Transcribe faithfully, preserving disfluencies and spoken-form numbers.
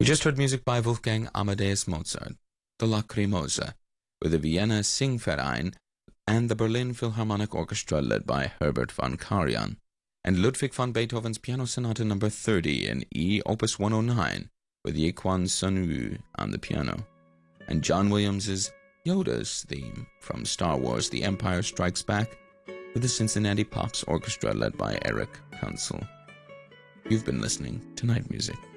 You just heard music by Wolfgang Amadeus Mozart, the Lacrimosa, with the Vienna Singverein and the Berlin Philharmonic Orchestra led by Herbert von Karajan, and Ludwig van Beethoven's Piano Sonata number thirty in E, Opus one oh nine, with Yequan Sun-woo on the piano, and John Williams's Yoda's theme from Star Wars The Empire Strikes Back, with the Cincinnati Pops Orchestra led by Eric Kunsel. You've been listening to Night Music.